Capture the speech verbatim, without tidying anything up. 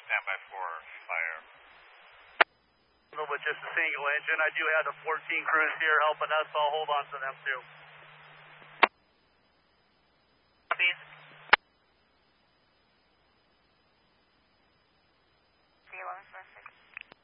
Stand by for fire. With just a single engine, I do have the fourteen crews here helping us. I'll hold on to them too. Please.